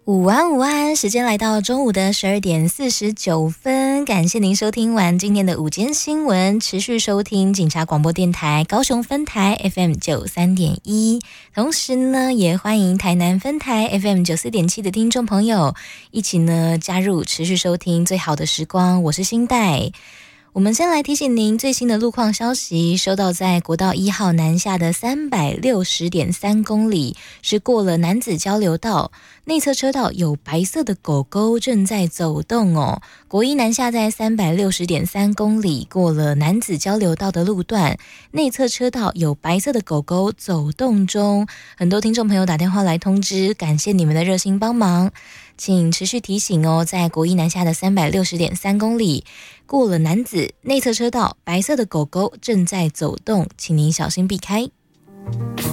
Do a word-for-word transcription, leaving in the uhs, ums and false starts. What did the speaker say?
午安午安，时间来到中午的十二点四十九分，感谢您收听完今天的午间新闻，持续收听警察广播电台高雄分台 F M 九三点一，同时呢，也欢迎台南分台 F M 九四点七的听众朋友一起呢加入持续收听最好的时光，我是新代。我们先来提醒您最新的路况消息，收到在国道一号南下的三百六十点三公里，是过了楠梓交流道，内侧车道有白色的狗狗正在走动哦。国一南下在三百六十点三公里，过了楠梓交流道的路段，内侧车道有白色的狗狗走动中。很多听众朋友打电话来通知，感谢你们的热心帮忙。请持续提醒哦，在国一南下的三百六十点三公里，过了楠梓内侧车道，白色的狗狗正在走动，请您小心避开。